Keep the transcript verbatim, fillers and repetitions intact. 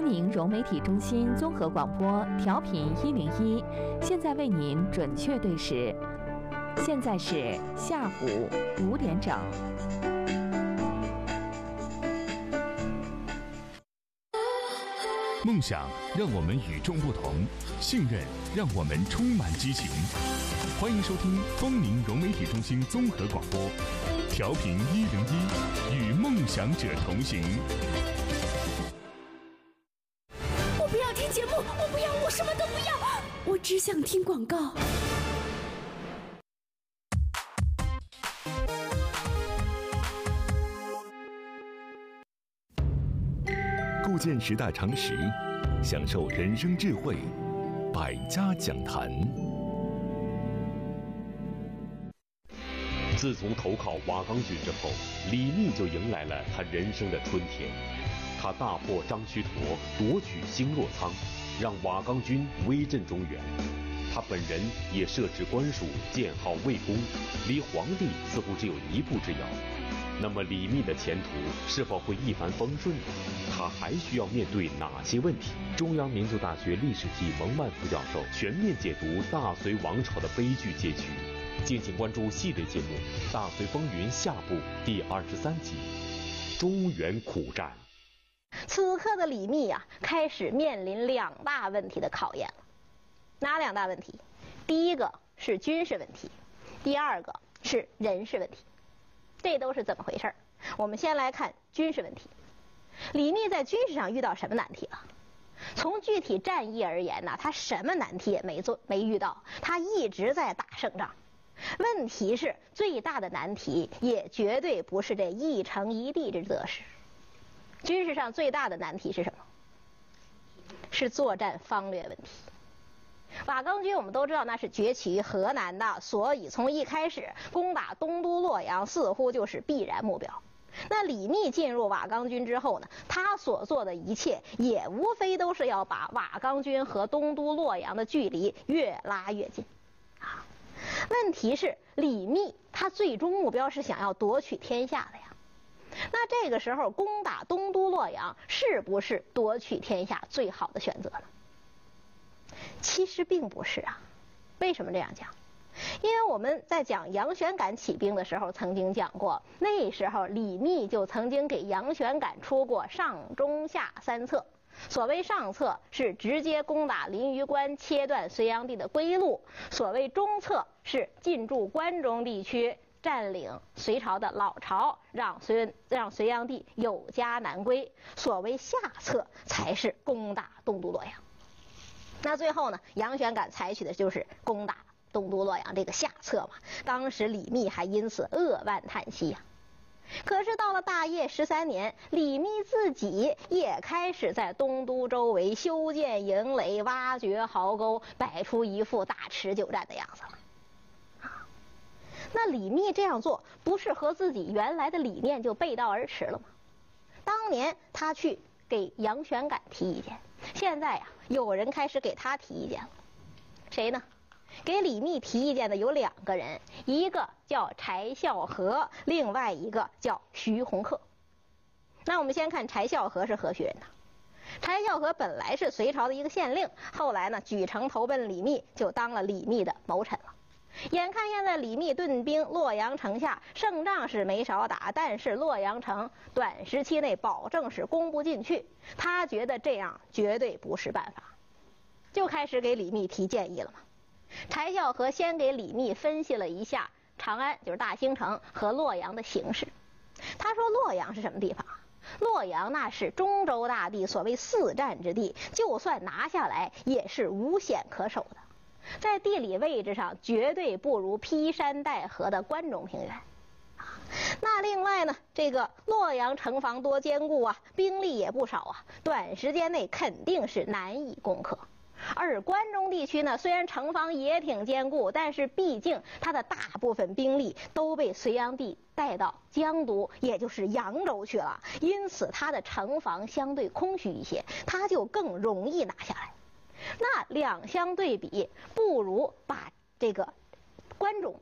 东宁融媒体中心综合广播调频一零一，现在为您准确对时，现在是下午五点整。 梦想让我们与众不同，信任让我们充满激情。欢迎收听东宁融媒体中心综合广播，调频一零一，与梦想者同行。 我不要听节目，我不要，我什么都不要，我只想听广告。 构建时代常识，享受人生智慧，百家讲坛。 自从投靠瓦岗军之后，李密就迎来了他人生的春天。他大破张须陀，夺取星洛仓，让瓦岗军威震中原。他本人也设置官署，建号魏公，离皇帝似乎只有一步之遥。那么李密的前途是否会一帆风顺？他还需要面对哪些问题？中央民族大学历史系蒙曼副教授全面解读大隋王朝的悲剧结局。敬请关注系列节目《大隋风云》下部第二十三集《中原苦战》。 此刻的李密啊，开始面临两大问题的考验了。哪两大问题？第一个是军事问题，第二个是人事问题。这都是怎么回事？我们先来看军事问题。李密在军事上遇到什么难题了？从具体战役而言呢，他什么难题也没做没遇到，他一直在打胜仗。问题是最大的难题也绝对不是这一城一地之得失。军事上最大的难题是什么？是作战方略问题。瓦岗军我们都知道那是崛起于河南的，所以从一开始攻打东都洛阳似乎就是必然目标。那李密进入瓦岗军之后呢，他所做的一切也无非都是要把瓦岗军和东都洛阳的距离越拉越近啊。问题是李密他最终目标是想要夺取天下的呀。那这个时候攻打东都洛阳是不是夺取天下最好的选择呢？其实并不是啊。为什么这样讲？因为我们在讲杨玄感起兵的时候曾经讲过，那时候李密就曾经给杨玄感出过上中下三策。所谓上策是直接攻打临榆关，切断隋炀帝的归路；所谓中策是进驻关中地区，占领隋朝的老巢，让隋让隋炀帝有家难归；所谓下策才是攻打东都洛阳。那最后呢，杨玄感采取的就是攻打东都洛阳这个下策嘛。当时李密还因此扼腕叹息呀、啊。可是到了大业十三年，李密自己也开始在东都周围修建营垒，挖掘壕沟，摆出一副大持久战的样子了。啊，那李密这样做，不是和自己原来的理念就背道而驰了吗？当年他去给杨玄感提意见，现在呀、啊，有人开始给他提意见了。谁呢？给李密提意见的有两个人，一个叫柴孝和，另外一个叫徐弘克。那我们先看柴孝和是何许人呢？柴孝和本来是隋朝的一个县令，后来呢举城投奔李密，就当了李密的谋臣了。眼看现在李密顿兵洛阳城下，胜仗是没少打，但是洛阳城短时期内保证是攻不进去，他觉得这样绝对不是办法，就开始给李密提建议了嘛。柴孝和先给李密分析了一下长安，就是大兴城和洛阳的形势。他说洛阳是什么地方？洛阳那是中州大地，所谓四战之地，就算拿下来也是无险可守的，在地理位置上绝对不如劈山带河的关中平原。那另外呢，这个洛阳城防多坚固啊，兵力也不少啊，短时间内肯定是难以攻克。而关中地区呢，虽然城防也挺坚固，但是毕竟它的大部分兵力都被隋炀帝带到江都，也就是扬州去了，因此它的城防相对空虚一些，它就更容易拿下来。那两相对比，不如把这个关中